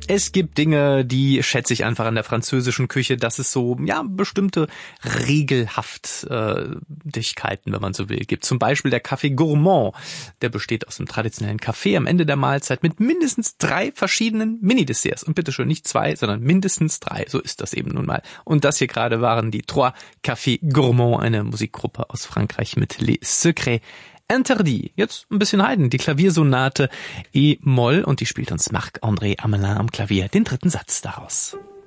Es gibt Dinge, die schätze ich einfach an der französischen Küche, dass es so, ja, bestimmte Regelhaftigkeiten, wenn man so will, gibt. Zum Beispiel der Café Gourmand. Der besteht aus einem traditionellen Kaffee am Ende der Mahlzeit mit mindestens 3 verschiedenen Mini-Desserts. Und bitteschön nicht 2, sondern mindestens 3. So ist das eben nun mal. Und das hier gerade waren die Trois Cafés Gourmand, eine Musikgruppe aus Frankreich mit Les Secrets Interdits. Jetzt ein bisschen Haydn, die Klaviersonate E-Moll und die spielt uns Marc-André Amelin am Klavier, den 3. Satz daraus.